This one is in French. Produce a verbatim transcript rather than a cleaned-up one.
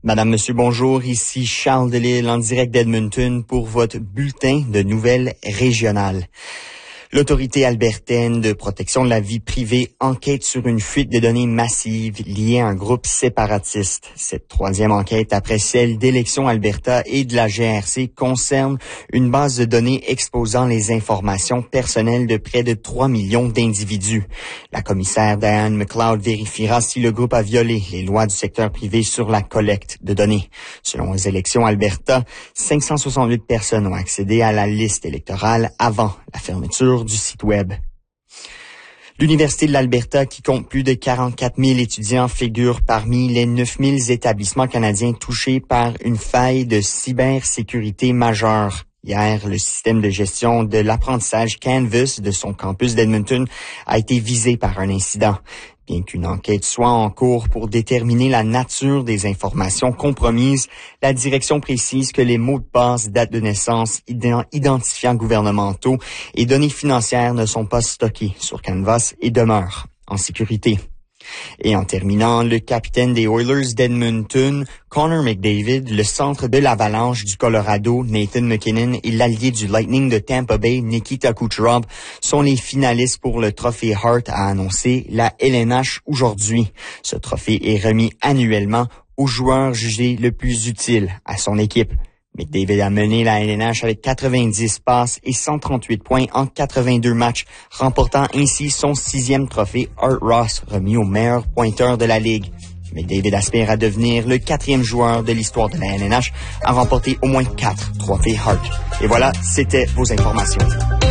Madame, Monsieur, bonjour. Ici Charles Delisle en direct d'Edmonton pour votre bulletin de nouvelles régionales. L'Autorité albertaine de protection de la vie privée enquête sur une fuite de données massive liée à un groupe séparatiste. Cette troisième enquête, après celle d'Élections Alberta et de la G R C, concerne une base de données exposant les informations personnelles de près de trois millions d'individus. La commissaire Diane McLeod vérifiera si le groupe a violé les lois du secteur privé sur la collecte de données. Selon les Élections Alberta, cinq cent soixante-huit personnes ont accédé à la liste électorale avant la fermeture du site web. L'Université de l'Alberta, qui compte plus de quarante-quatre mille étudiants, figure parmi les neuf mille établissements canadiens touchés par une faille de cybersécurité majeure. Hier, le système de gestion de l'apprentissage Canvas de son campus d'Edmonton a été visé par un incident. Bien qu'une enquête soit en cours pour déterminer la nature des informations compromises, la direction précise que les mots de passe, date de naissance, identifiants gouvernementaux et données financières ne sont pas stockés sur Canvas et demeurent en sécurité. Et en terminant, le capitaine des Oilers d'Edmonton, Connor McDavid, le centre de l'Avalanche du Colorado, Nathan MacKinnon, et l'allié du Lightning de Tampa Bay, Nikita Kucherov, sont les finalistes pour le trophée Hart, a annoncé la L N H aujourd'hui. Ce trophée est remis annuellement au joueur jugé le plus utile à son équipe. McDavid a mené la L N H avec quatre-vingt-dix passes et cent trente-huit points en quatre-vingt-deux matchs, remportant ainsi son sixième trophée Art Ross, remis au meilleur pointeur de la Ligue. McDavid aspire à devenir le quatrième joueur de l'histoire de la L N H à remporter au moins quatre trophées Hart. Et voilà, c'était vos informations.